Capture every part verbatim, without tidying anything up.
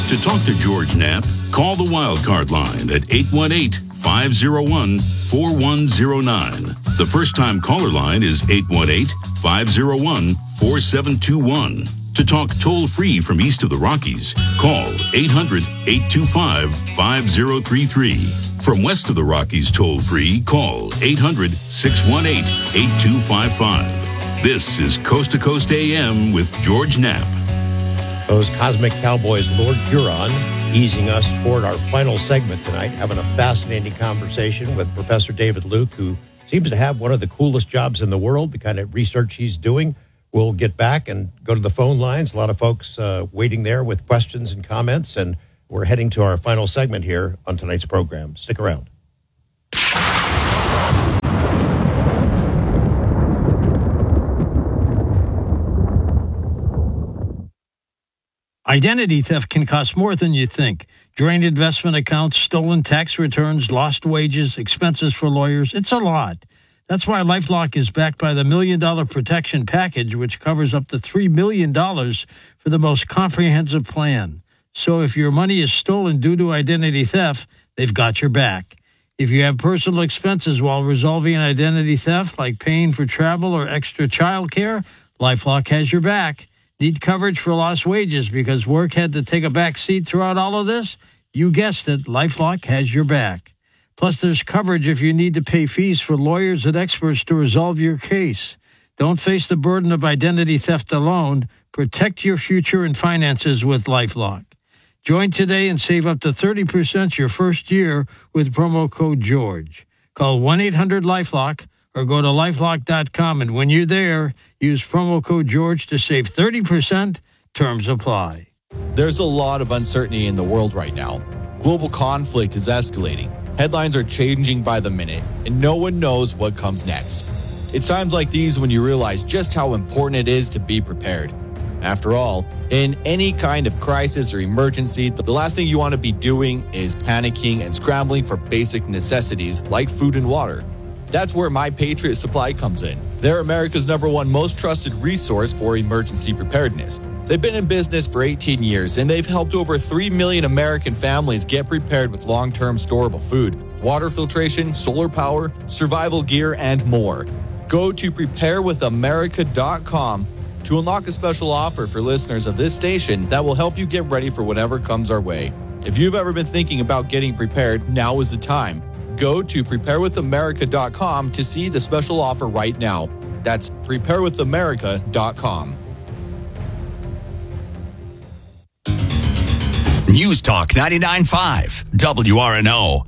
To talk to George Knapp, call the Wildcard line at eight one eight, five oh one, four one oh nine. The first-time caller line is eight one eight, five oh one, four seven two one. To talk toll-free from east of the Rockies, call eight hundred, eight two five, five oh three three. From west of the Rockies toll-free, call eight hundred, six one eight, eight two five five. This is Coast to Coast A M with George Knapp. Those Cosmic Cowboys, Lord Huron, easing us toward our final segment tonight, having a fascinating conversation with Professor David Luke, who seems to have one of the coolest jobs in the world, the kind of research he's doing. We'll get back and go to the phone lines. A lot of folks uh, waiting there with questions and comments, and we're heading to our final segment here on tonight's program. Stick around. Identity theft can cost more than you think. Drained investment accounts, stolen tax returns, lost wages, expenses for lawyers. It's a lot. That's why LifeLock is backed by the Million Dollar Protection Package, which covers up to three million dollars for the most comprehensive plan. So if your money is stolen due to identity theft, they've got your back. If you have personal expenses while resolving an identity theft, like paying for travel or extra child care, LifeLock has your back. Need coverage for lost wages because work had to take a back seat throughout all of this? You guessed it, LifeLock has your back. Plus, there's coverage if you need to pay fees for lawyers and experts to resolve your case. Don't face the burden of identity theft alone. Protect your future and finances with LifeLock. Join today and save up to thirty percent your first year with promo code GEORGE. Call one eight hundred LifeLock or go to lifelock dot com, and when you're there, use promo code GEORGE to save thirty percent. Terms apply. There's a lot of uncertainty in the world right now. Global conflict is escalating. Headlines are changing by the minute, and no one knows what comes next. It's times like these when you realize just how important it is to be prepared. After all, in any kind of crisis or emergency, the last thing you want to be doing is panicking and scrambling for basic necessities like food and water. That's where My Patriot Supply comes in. They're America's number one most trusted resource for emergency preparedness. They've been in business for eighteen years, and they've helped over three million American families get prepared with long-term storable food, water filtration, solar power, survival gear, and more. Go to prepare with america dot com to unlock a special offer for listeners of this station that will help you get ready for whatever comes our way. If you've ever been thinking about getting prepared, now is the time. Go to prepare with america dot com to see the special offer right now. That's prepare with america dot com. News Talk ninety-nine point five, W R N O.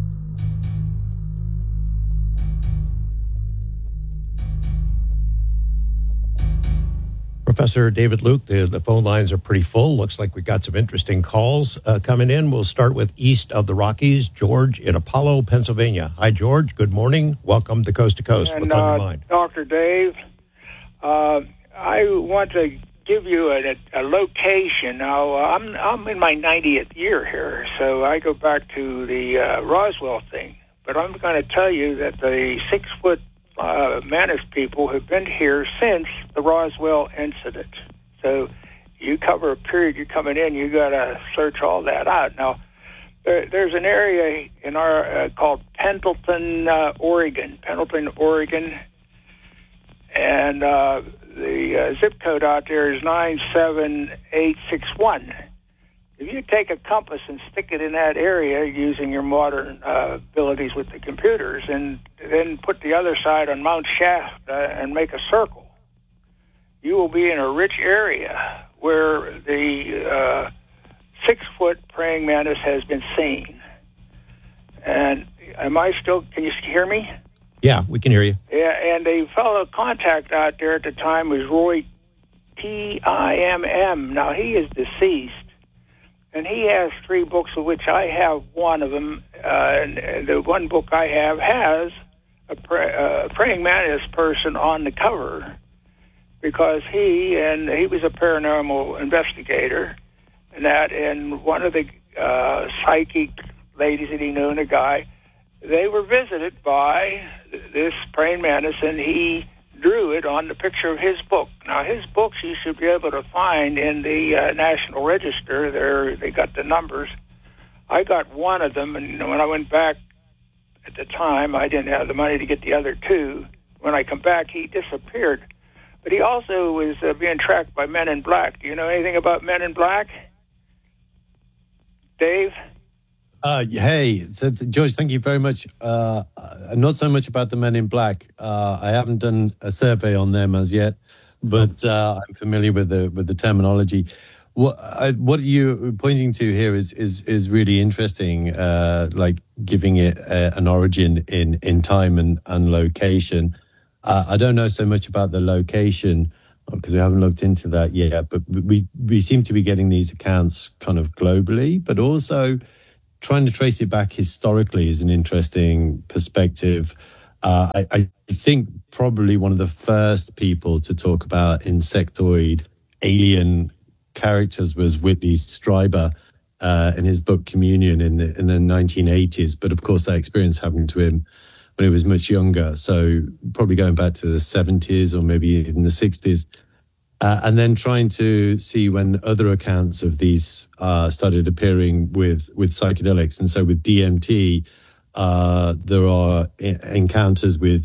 Professor David Luke, the, the phone lines are pretty full. Looks like we've got some interesting calls uh, coming in. We'll start with east of the Rockies, George in Apollo, Pennsylvania. Hi, George. Good morning. Welcome to Coast to Coast. And, What's on uh, your mind? Doctor Dave, uh, I want to give you a, a location. Now, I'm I'm in my ninetieth year here, so I go back to the uh, Roswell thing. But I'm going to tell you that the six-foot uh, Manus people have been here since the Roswell incident. So you cover a period you're coming in, you got to search all that out. Now, there, there's an area in our uh, called Pendleton, uh, Oregon, Pendleton, Oregon, and uh, the uh, zip code out there is nine seven eight six one. If you take a compass and stick it in that area using your modern uh, abilities with the computers, and then put the other side on Mount Shasta and make a circle, you will be in a rich area where the uh, six-foot praying mantis has been seen. And am I still, can you hear me? Yeah, we can hear you. Yeah, and a fellow contact out there at the time was Roy T I M M. Now, he is deceased, and he has three books, of which I have one of them. Uh, and the one book I have has a pray, uh, praying mantis person on the cover, because he and he was a paranormal investigator, and that, and one of the uh, psychic ladies that he knew, and a guy, they were visited by this praying mantis, and he drew it on the picture of his book. Now, his books you should be able to find in the uh, National Register. There, they got the numbers. I got one of them, and when I went back at the time, I didn't have the money to get the other two. When I come back, he disappeared. But he also was uh, being tracked by Men in Black. Do you know anything about Men in Black, Dave? Uh, hey, so, George, thank you very much. Uh, not so much about the Men in Black. Uh, I haven't done a survey on them as yet, but uh, I'm familiar with the with the terminology. What I, what you're pointing to here is is is really interesting. Uh, like giving it a, an origin in in time and and location. Uh, I don't know so much about the location because we haven't looked into that yet. But we we seem to be getting these accounts kind of globally, but also trying to trace it back historically is an interesting perspective. Uh, I, I think probably one of the first people to talk about insectoid alien characters was Whitley Strieber uh, in his book Communion in the, in the nineteen eighties. But of course, that experience happened to him when he was much younger. So probably going back to the seventies or maybe even the sixties. Uh, and then trying to see when other accounts of these uh, started appearing with, with psychedelics. And so with D M T, uh, there are I- encounters with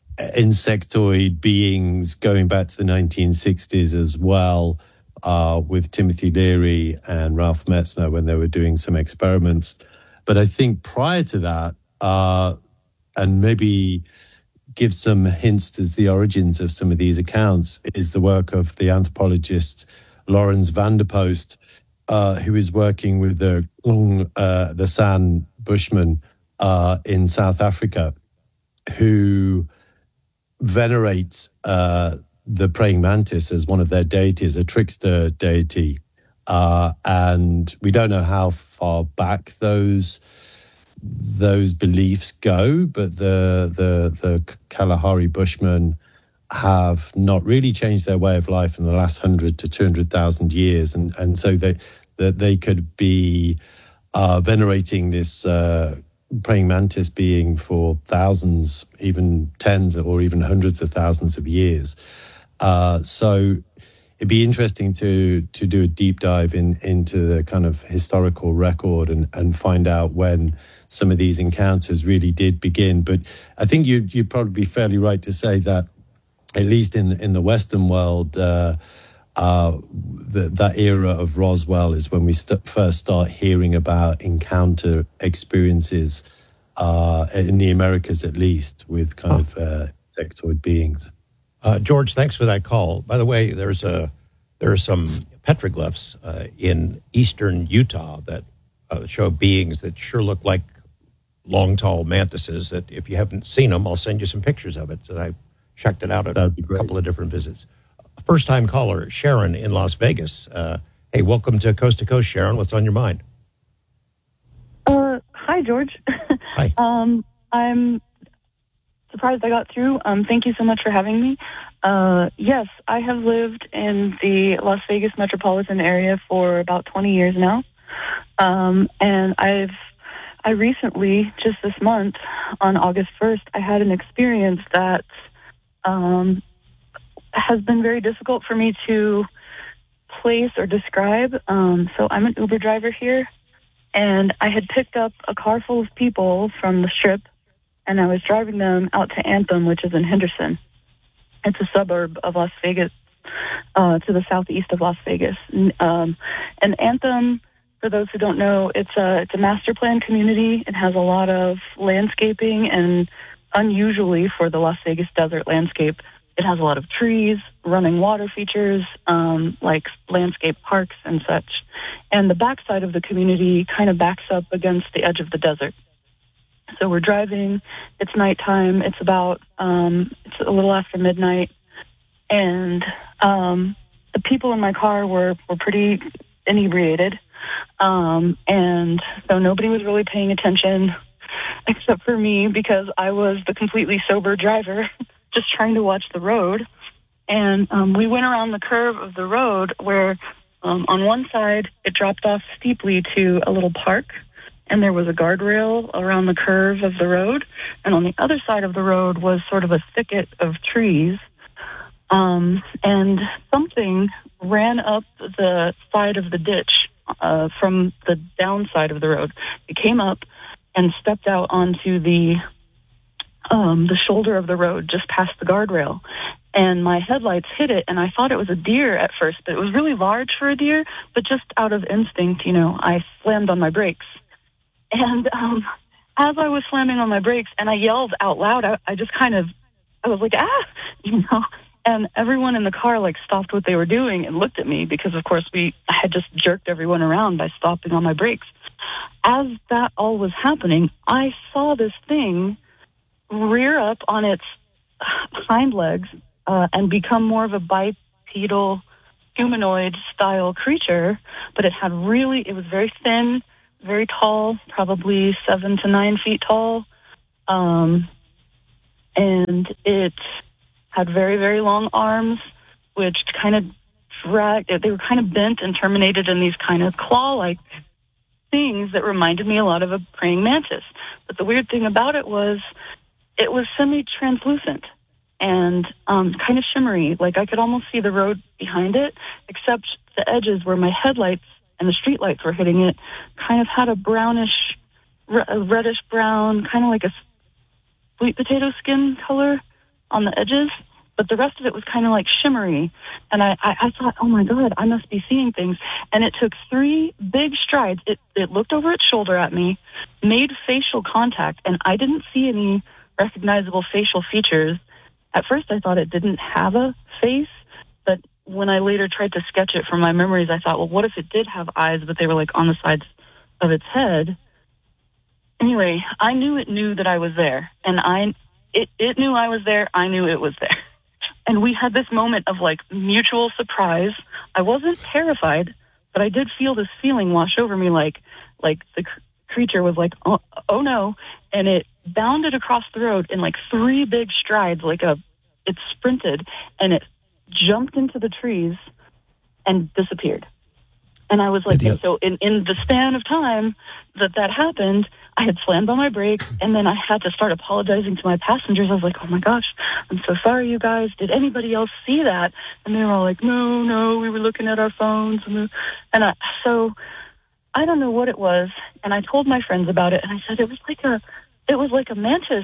insectoid beings going back to the nineteen sixties as well, uh, with Timothy Leary and Ralph Metzner when they were doing some experiments. But I think prior to that, uh, and maybe give some hints to the origins of some of these accounts, is the work of the anthropologist Lawrence van der Post, uh, who is working with the uh, the San Bushmen uh, in South Africa, who venerate uh, the praying mantis as one of their deities, a trickster deity. Uh, and we don't know how far back those those beliefs go, but the the the Kalahari Bushmen have not really changed their way of life in the last hundred to two hundred thousand years, and and so they that they could be uh, venerating this uh, praying mantis being for thousands, even tens or even hundreds of thousands of years. Uh, so it'd be interesting to to do a deep dive in into the kind of historical record and and find out when some of these encounters really did begin. But I think you, you'd probably be fairly right to say that, at least in in the Western world, uh, uh, the, that era of Roswell is when we st- first start hearing about encounter experiences uh, in the Americas, at least, with kind of uh, insectoid beings. Uh, George, thanks for that call. By the way, there's a there are some petroglyphs uh, in eastern Utah that uh, show beings that sure look like long, tall mantises. That if you haven't seen them, I'll send you some pictures of it. So I checked it out at a couple of different visits. First time caller, Sharon in Las Vegas. Uh, hey, welcome to Coast to Coast, Sharon. What's on your mind? Uh, hi, George. Hi. um, I'm surprised I got through. Um, thank you so much for having me. Uh, yes, I have lived in the Las Vegas metropolitan area for about twenty years now. Um, and I've, I recently, just this month, on August first, I had an experience that, um, has been very difficult for me to place or describe. Um, so I'm an Uber driver here, and I had picked up a car full of people from the Strip, and I was driving them out to Anthem, which is in Henderson. It's a suburb of Las Vegas, uh, to the southeast of Las Vegas. Um, and Anthem, for those who don't know, it's a, it's a master plan community. It has a lot of landscaping, and unusually for the Las Vegas desert landscape, it has a lot of trees, running water features, um, like landscape parks and such. And the backside of the community kind of backs up against the edge of the desert. So we're driving, it's nighttime, it's about, um, it's a little after midnight, and um, the people in my car were, were pretty inebriated, um, and so nobody was really paying attention except for me, because I was the completely sober driver, just trying to watch the road. And um, we went around the curve of the road where um, on one side it dropped off steeply to a little park, and there was a guardrail around the curve of the road. And on the other side of the road was sort of a thicket of trees. Um, and something ran up the side of the ditch uh, from the downside of the road. It came up and stepped out onto the um, the shoulder of the road just past the guardrail. And my headlights hit it, and I thought it was a deer at first, but it was really large for a deer. But just out of instinct, you know, I slammed on my brakes. And um, as I was slamming on my brakes, and I yelled out loud, I, I just kind of, I was like, ah, you know. And everyone in the car, like, stopped what they were doing and looked at me because, of course, we I had just jerked everyone around by stopping on my brakes. As that all was happening, I saw this thing rear up on its hind legs uh, and become more of a bipedal humanoid-style creature, but it had really, it was very thin, very tall, probably seven to nine feet tall, um, and it had very, very long arms, which kind of dragged, they were kind of bent and terminated in these kind of claw-like things that reminded me a lot of a praying mantis. But the weird thing about it was it was semi-translucent and um, kind of shimmery. Like I could almost see the road behind it, except the edges where my headlights and the street lights were hitting it kind of had a brownish, a reddish brown, kind of like a sweet potato skin color on the edges, but the rest of it was kind of like shimmery. And I, I, I thought, oh my God, I must be seeing things. And it took three big strides. It, it looked over its shoulder at me, made facial contact, and I didn't see any recognizable facial features. At first I thought it didn't have a face, but when I later tried to sketch it from my memories, I thought, well, what if it did have eyes, but they were like on the sides of its head? Anyway, I knew it knew that I was there, and I It, it knew I was there. I knew it was there. And we had this moment of, like, mutual surprise. I wasn't terrified, but I did feel this feeling wash over me, like like the cr- creature was like, oh, oh, no. And it bounded across the road in, like, three big strides, like a, it sprinted, and it jumped into the trees and disappeared. And I was like, and so in, in the span of time that that happened, I had slammed on my brakes, and then I had to start apologizing to my passengers. I was like, oh, my gosh, I'm so sorry, you guys. Did anybody else see that? And they were all like, no, no, we were looking at our phones. And I, so I don't know what it was, and I told my friends about it, and I said it was like a, it was like a mantis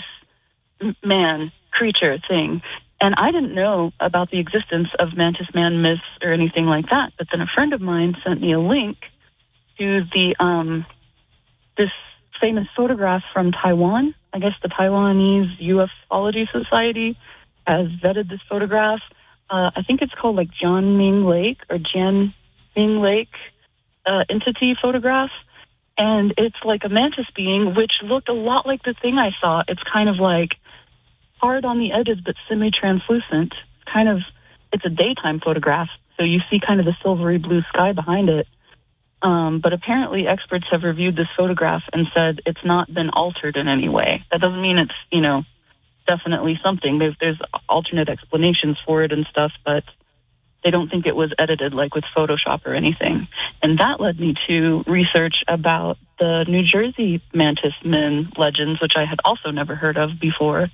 man creature thing. And I didn't know about the existence of mantis man myths or anything like that. But then a friend of mine sent me a link to the um, this famous photograph from Taiwan. I guess the Taiwanese Ufology Society has vetted this photograph. Uh, I think it's called like John Ming Lake or Jan Ming Lake uh, entity photograph. And it's like a mantis being, which looked a lot like the thing I saw. It's kind of like hard on the edges, but semi-translucent. Kind of, it's a daytime photograph, so you see kind of the silvery blue sky behind it. Um, but apparently experts have reviewed this photograph and said it's not been altered in any way. That doesn't mean it's, you know, definitely something. There's, there's alternate explanations for it and stuff, but they don't think it was edited like with Photoshop or anything. And that led me to research about the New Jersey mantis men legends, which I had also never heard of before.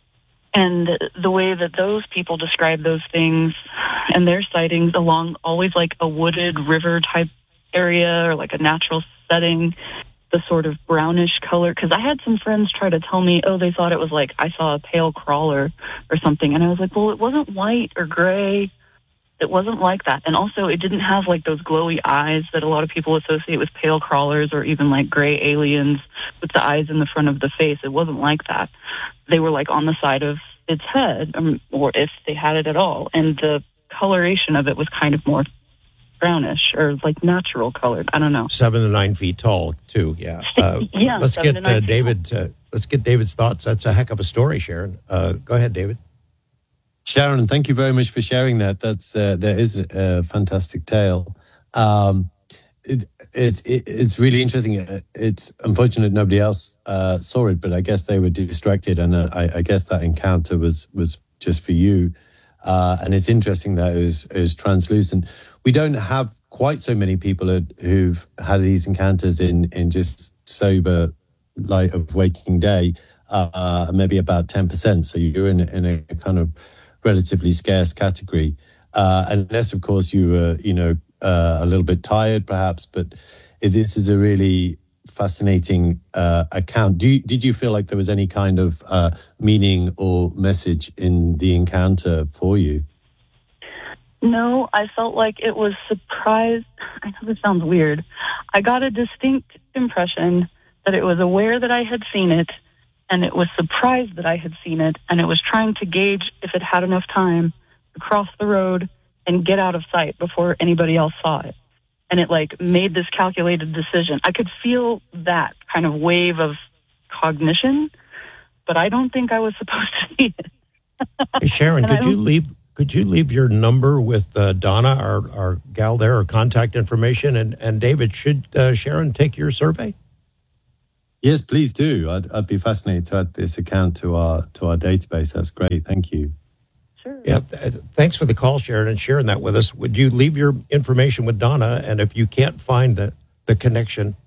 And the way that those people describe those things and their sightings along always like a wooded river type area or like a natural setting, the sort of brownish color. Because I had some friends try to tell me, oh, they thought it was like I saw a pale crawler or something. And I was like, well, it wasn't white or gray. It wasn't like that. And also it didn't have like those glowy eyes that a lot of people associate with pale crawlers or even like gray aliens with the eyes in the front of the face. It wasn't like that. They were like on the side of its head, um, or if they had it at all. And the coloration of it was kind of more brownish or like natural colored. I don't know. Seven to nine feet tall, too. Yeah. Uh, yeah. Let's get uh, David. Uh, let's get David's thoughts. That's a heck of a story, Sharon. Uh, go ahead, David. Sharon, thank you very much for sharing that. That's uh, that is a fantastic tale. Um, it, it's it, it's really interesting. It's unfortunate nobody else uh, saw it, but I guess they were distracted, and uh, I, I guess that encounter was was just for you. Uh, and it's interesting that it was, it was translucent. We don't have quite so many people who've had these encounters in in just sober light of waking day. Uh, maybe about ten percent. So you're in in a kind of relatively scarce category, uh, unless, of course, you were, you know, uh, a little bit tired, perhaps. But this is a really fascinating uh, account. Do you, did you feel like there was any kind of uh, meaning or message in the encounter for you? No, I felt like it was surprised. I know this sounds weird. I got a distinct impression that it was aware that I had seen it, and it was surprised that I had seen it, and it was trying to gauge if it had enough time to cross the road and get out of sight before anybody else saw it. And it, like, made this calculated decision. I could feel that kind of wave of cognition, but I don't think I was supposed to see it. Hey, Sharon, could you leave... Could you leave your number with uh, Donna, our, our gal there, or contact information? And, and David, should uh, Sharon take your survey? Yes, please do. I'd, I'd be fascinated to add this account to our to our database. That's great. Thank you. Sure. Yeah. Th- thanks for the call, Sharon, and sharing that with us. Would you leave your information with Donna? And if you can't find the, the connection,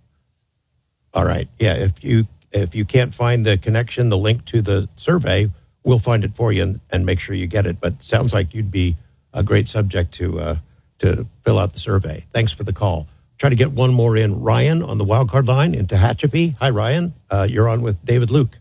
all right. Yeah. If you if you can't find the connection, the link to the survey, we'll find it for you and, and make sure you get it. But sounds like you'd be a great subject to uh, to fill out the survey. Thanks for the call. Try to get one more in. Ryan on the wildcard line in Tehachapi. Hi, Ryan. Uh, you're on with David Luke.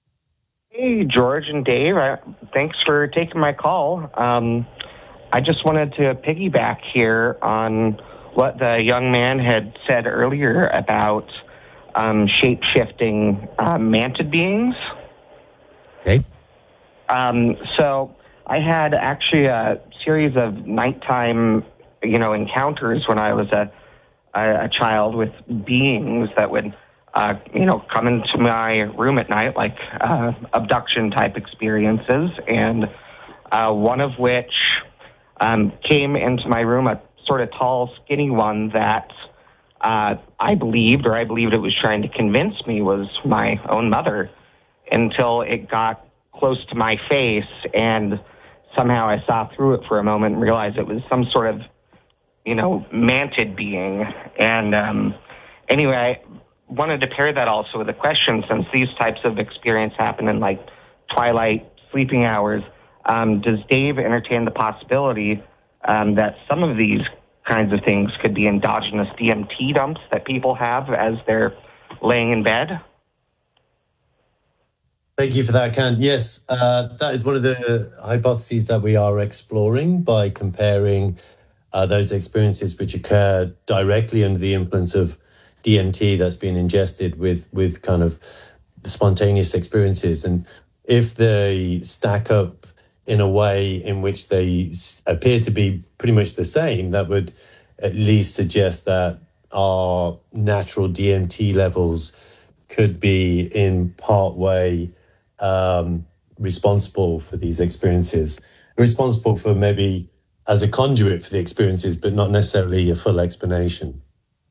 Hey, George and Dave. I, thanks for taking my call. Um, I just wanted to piggyback here on what the young man had said earlier about um, shape-shifting uh, mantid beings. Okay. Um, so I had actually a series of nighttime, you know, encounters when I was a, a, a child with beings that would, uh, you know, come into my room at night, like uh, abduction type experiences. And uh, one of which um, came into my room, a sort of tall, skinny one that uh, I believed, or I believed it was trying to convince me was my own mother, until it got close to my face, and somehow I saw through it for a moment and realized it was some sort of, you know, mantid being. And um, anyway, I wanted to pair that also with a question, since these types of experiences happen in, like, twilight sleeping hours. Um, does Dave entertain the possibility um, that some of these kinds of things could be endogenous D M T dumps that people have as they're laying in bed? Thank you for that, Ken. Yes, uh, that is one of the hypotheses that we are exploring by comparing uh, those experiences which occur directly under the influence of D M T that's been ingested with, with kind of spontaneous experiences. And if they stack up in a way in which they appear to be pretty much the same, that would at least suggest that our natural D M T levels could be in part way Um, responsible for these experiences, responsible for maybe as a conduit for the experiences, but not necessarily a full explanation.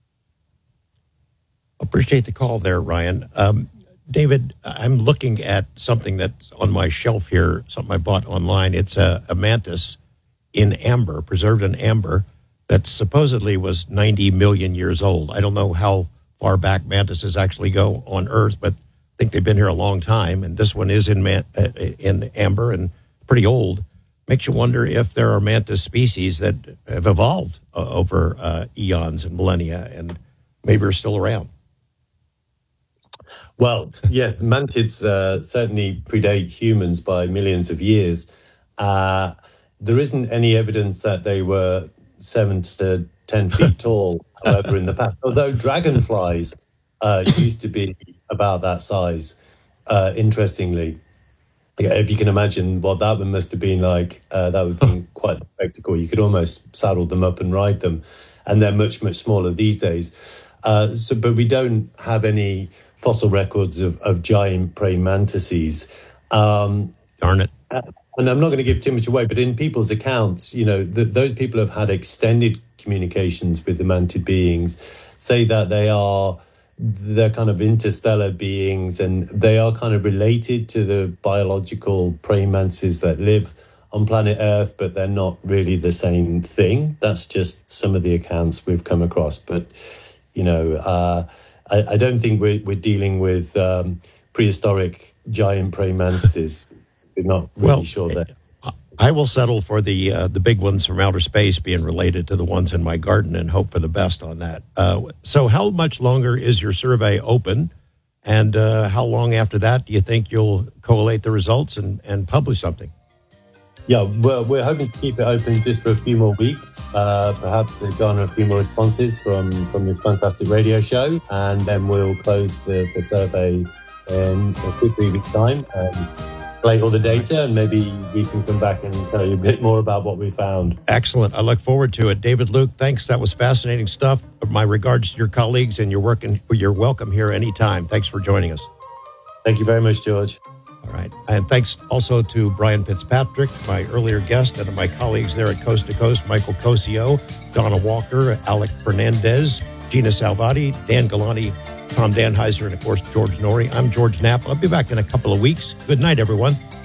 Appreciate the call there, Ryan. Um, David, I'm looking at something that's on my shelf here, something I bought online. It's a, a mantis in amber, preserved in amber, that supposedly was ninety million years old. I don't know how far back mantises actually go on Earth, but I think they've been here a long time, and this one is in man, uh, in amber and pretty old. Makes you wonder if there are mantis species that have evolved uh, over uh, eons and millennia, and maybe are still around. Well, yes, mantids uh, certainly predate humans by millions of years. Uh, there isn't any evidence that they were seven to ten feet tall, however, in the past. Although dragonflies uh, used to be about that size, uh, interestingly. Yeah, if you can imagine what that one must have been like, uh, that would have been quite a spectacle. You could almost saddle them up and ride them, and they're much, much smaller these days. Uh, so, but we don't have any fossil records of, of giant praying mantises. Um, Darn it. And I'm not going to give too much away, but in people's accounts, you know, the, those people have had extended communications with the mantid beings, say that they are they're kind of interstellar beings, and they are kind of related to the biological praying mantises that live on planet Earth, but they're not really the same thing. That's just some of the accounts we've come across. But, you know, uh, I, I don't think we're, we're dealing with um, prehistoric giant praying mantises. We're not really well, sure that. I will settle for the uh, the big ones from outer space being related to the ones in my garden and hope for the best on that. Uh, so how much longer is your survey open? And uh, how long after that do you think you'll collate the results and, and publish something? Yeah, well, we're hoping to keep it open just for a few more weeks, uh, perhaps to garner a few more responses from, from this fantastic radio show. And then we'll close the, the survey in a quick three weeks' time and collate all the data, and maybe we can come back and tell you a bit more about what we found. Excellent. I look forward to it. David Luke, thanks. That was fascinating stuff. My regards to your colleagues, and you're working. You're welcome here anytime. Thanks for joining us. Thank you very much, George. All right. And thanks also to Brian Fitzpatrick, my earlier guest, and to my colleagues there at Coast to Coast, Michael Cosio, Donna Walker, Alec Fernandez, Gina Salvati, Dan Galani, Tom Danheiser, and, of course, George Norrie. I'm George Knapp. I'll be back in a couple of weeks. Good night, everyone.